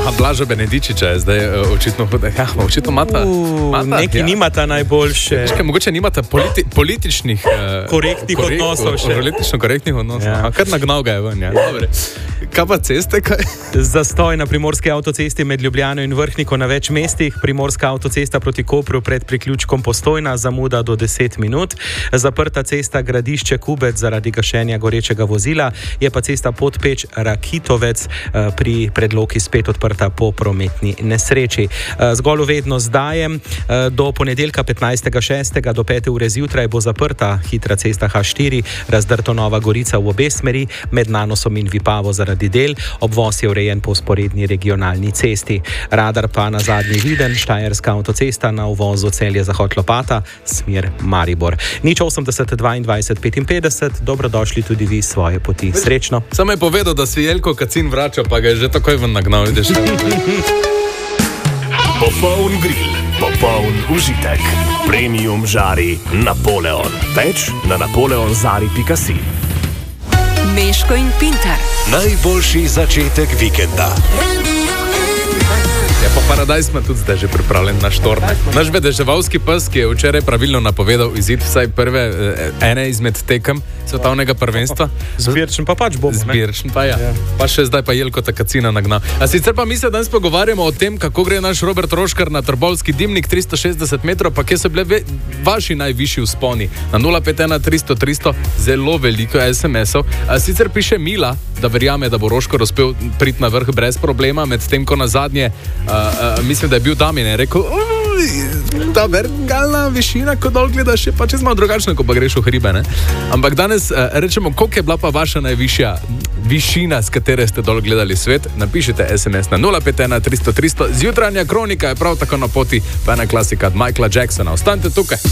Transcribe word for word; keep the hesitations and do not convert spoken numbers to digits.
Aha, Blaža Benedičiča je zdaj uh, očitno, ja, očitno mata, uh, mata neki ja. nimata najboljše. Škaj, mogoče nimata politi, političnih uh, korektnih korekt, odnosov še. Politično korektnih odnosov. Ja. Aha, kar nagnal ga je ven, ja. Dobre. Kaj pa ceste, kaj? Zastoj na primorski avtocesti med Ljubljano in Vrhniko na več mestih. Primorska avtocesta proti Kopru pred priključkom Postojna, zamuda do deset minut. Zaprta cesta Gradišče Kubec zaradi gašenja gorečega vozila. Je pa cesta Podpeč Rakitovec pri Predloki spet odprta po prometni nesreči. Zgolj uvedno zdajem. Do ponedeljka petnajstega šestega do pete ure zjutraj bo zaprta hitra cesta H štiri, razdrto Nova Gorica v obe smeri, med Nanosom in Vipavo zaradi del. Obvoz je urejen po vzporedni regionalni cesti. Radar pa na zadnji viden, Štajerska avtocesta na uvozu Celje Zahod Lopata, smer Maribor. Nič osemdeset dvaindvajset petinpetdeset, dobrodošli tudi vi svoje poti. Srečno. Samo je povedal, da si Jelko Kacin vrača, pa ga je že takoj ven nagnal. Popoln grill, popoln užitek. Premium žari Napoleon. Več na napoleonzari pika si. Meško in Pintar. Najboljši začetek vikenda. Ja, pa Paradajz ima tudi zdaj že pripravljen na štorm. Naš vedeževalski pes, ki je včeraj pravilno napovedal izid vsaj prve, ene izmed tekem svetovnega prvenstva. Zbirčen pa pač bomo. Zbirčen pa ja. ja. Pa še zdaj pa Jelko Kacina nagnal. A sicer pa mi se danes pogovarjamo o tem, kako gre naš Robert Roškar na Trbovski dimnik tristo šestdeset metrov, pa kje so bile ve, vaši najvišji vzponi. Na nula pet ena tristo tristo zelo veliko es em esov. A sicer piše Mila, da verjame, da bo Roškar uspel priti na vrh brez problema, medtem ko na zadnje Uh, uh, mislim, da je bil Damien in rekel, ta vertikalna višina, ko dol gledaš, je pa čez malo drugačna, ko pa greš v hribe, ne? Ampak danes uh, rečemo, koliko je bila pa vaša najvišja višina, s katere ste dol gledali svet. Napišite es em es na nula pet ena tristo tristo. Zjutranja kronika je prav tako na poti, pa ena klasika od Michaela Jacksona. Ostanite tukaj.